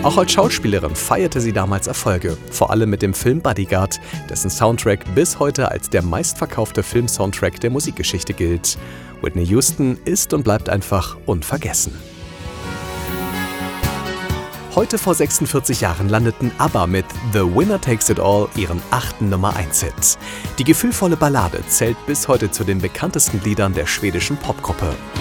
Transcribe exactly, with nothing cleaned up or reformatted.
Auch als Schauspielerin feierte sie damals Erfolge, vor allem mit dem Film Bodyguard, dessen Soundtrack bis heute als der meistverkaufte Filmsoundtrack der Musikgeschichte gilt. Whitney Houston ist und bleibt einfach unvergessen. Heute vor sechsundvierzig Jahren landeten ABBA mit The Winner Takes It All ihren achten Nummer eins Hit. Die gefühlvolle Ballade zählt bis heute zu den bekanntesten Liedern der schwedischen Popgruppe.